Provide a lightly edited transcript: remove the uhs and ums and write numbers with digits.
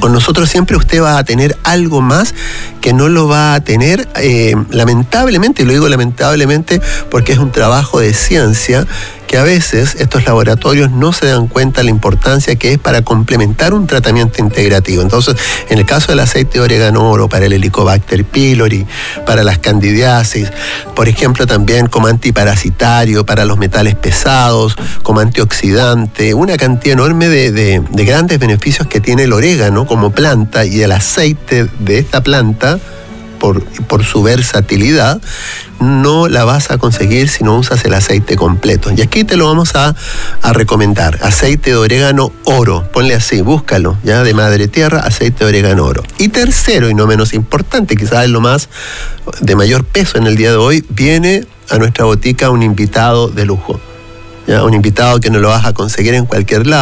Con nosotros siempre usted va a tener algo más que no lo va a tener, lamentablemente, y lo digo lamentablemente porque es un trabajo de ciencia, que a veces estos laboratorios no se dan cuenta de la importancia que es para complementar un tratamiento integrativo. Entonces, en el caso del aceite de orégano oro, para el Helicobacter pylori, para las candidiasis, por ejemplo, también como antiparasitario, para los metales pesados, como antioxidante, una cantidad enorme de grandes beneficios que tiene el orégano como planta, y el aceite de esta planta, por su versatilidad, no la vas a conseguir si no usas el aceite completo. Y aquí te lo vamos a recomendar. Aceite de orégano oro. Ponle así, búscalo, ya, de madre tierra, aceite de orégano oro. Y tercero, y no menos importante, quizás es lo más de mayor peso en el día de hoy, viene a nuestra botica un invitado de lujo. ¿Ya? Un invitado que no lo vas a conseguir en cualquier lado.